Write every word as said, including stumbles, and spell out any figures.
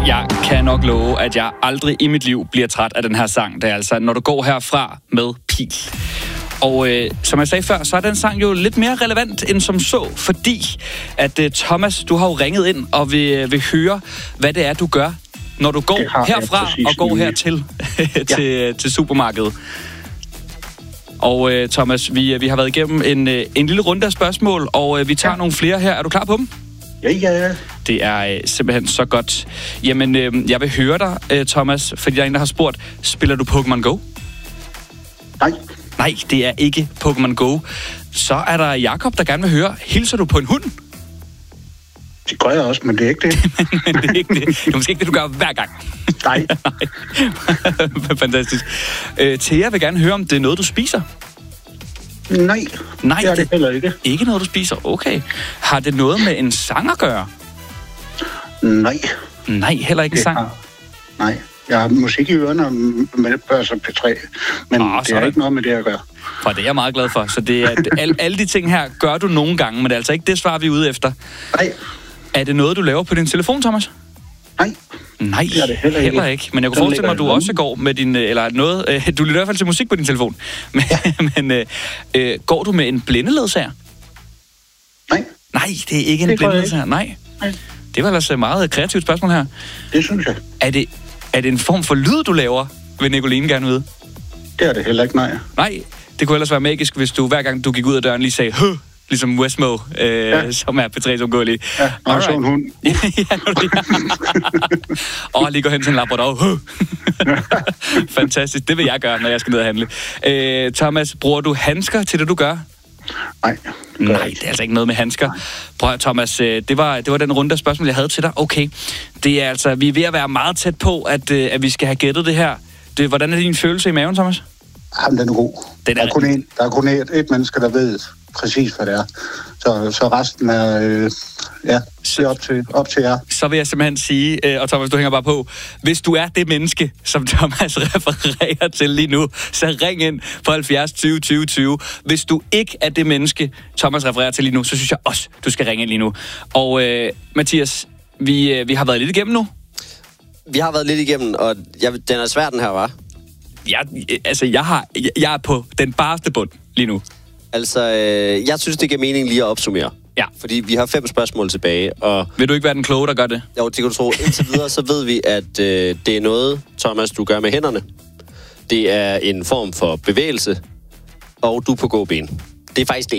Jeg kan nok love, at jeg aldrig i mit liv bliver træt af den her sang. Det er altså, når du går herfra med pil. Og øh, som jeg sagde før, så er den sang jo lidt mere relevant end som så, fordi at øh, Thomas, du har jo ringet ind og vil, vil høre, hvad det er, du gør, når du går herfra og går hertil til, ja. til supermarkedet. Og øh, Thomas, vi, vi har været igennem en, øh, en lille runde af spørgsmål, og øh, vi tager ja. nogle flere her. Er du klar på dem? Ja, ja, ja. Det er øh, simpelthen så godt. Jamen, øh, jeg vil høre dig, øh, Thomas, fordi der er en, der har spurgt, spiller du Pokémon Go? Nej. Nej, det er ikke Pokémon Go. Så er der Jakob, der gerne vil høre, hilser du på en hund? Det gør jeg også, men det er ikke det. men, men det er ikke det. Det er måske ikke det, du gør hver gang. Nej. Nej. Fantastisk. Øh, Thea vil gerne høre, om det er noget, du spiser? Nej, Nej, det er det heller ikke. Ikke noget, du spiser? Okay. Har det noget med en sang at gøre? Nej. Nej, heller ikke en sang? Har... Nej. Jeg har musik i ørerne med Børs og P tre, men oh, det er ikke noget med det at gøre. For det er jeg meget glad for. Så det er, alle, alle de ting her gør du nogle gange, men det er altså ikke det svar, vi er ude efter. Nej. Er det noget, du laver på din telefon, Thomas? Nej. Nej, det er det heller ikke. Heller ikke. Men jeg kunne forestille mig, at du også går med din... Eller noget... Øh, du lytter i hvert fald til musik på din telefon. Men, men øh, øh, går du med en blindeledsager? Nej. Nej, det er ikke en blindeledsager. Nej. Nej. Det var altså et meget kreativt spørgsmål her. Det synes jeg. Er det, er det en form for lyd, du laver, vil Nicoline gerne vide? Det er det heller ikke, nej. Nej, det kunne ellers være magisk, hvis du hver gang du gik ud af døren lige sagde, hø, ligesom Westmo, øh, ja. som er P tre som går lige. Ja, og så en hund. ja, og lige går hen til en labrador. Fantastisk, det vil jeg gøre, når jeg skal ned og handle. Øh, Thomas, bruger du handsker til det, du gør? Nej. Det Nej, det er altså ikke noget med handsker. Prøv at, Thomas, det var, det var den runde af spørgsmål, jeg havde til dig. Okay, det er altså, vi er ved at være meget tæt på, at, at vi skal have gættet det her. Det, hvordan er din følelse i maven, Thomas? Jamen, den er god. Den er der, er kun en, der er kun et, et menneske, der ved præcis, hvad det er. Så, så resten er, øh, ja, det er op til, op til jer. Så vil jeg simpelthen sige, øh, og Thomas, du hænger bare på, hvis du er det menneske, som Thomas refererer til lige nu, så ring ind på halvfjerds tyve tyve tyve. Hvis du ikke er det menneske, Thomas refererer til lige nu, så synes jeg også, du skal ringe ind lige nu. Og øh, Mathias, vi, øh, vi har været lidt igennem nu. Vi har været lidt igennem, og jeg, den er svær, den her, var. Jeg, altså, jeg, har, jeg, jeg er på den bareste bund lige nu. Altså, øh, jeg synes, det giver mening lige at opsummere. Ja. Fordi vi har fem spørgsmål tilbage, og... Vil du ikke være den kloge, der gør det? Jo, det kan du tro. Indtil videre, så ved vi, at øh, det er noget, Thomas, du gør med hænderne. Det er en form for bevægelse, og du er på gåben. Det er faktisk det